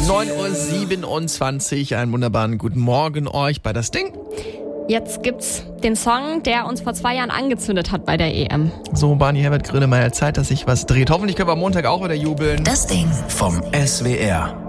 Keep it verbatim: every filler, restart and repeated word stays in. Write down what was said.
neun Uhr siebenundzwanzig, einen wunderbaren guten Morgen euch bei das Ding. Jetzt gibt's den Song, der uns vor zwei Jahren angezündet hat bei der E M. So, Barney Herbert Grönemeyer, Zeit, dass sich was dreht. Hoffentlich können wir am Montag auch wieder jubeln. Das Ding vom S W R.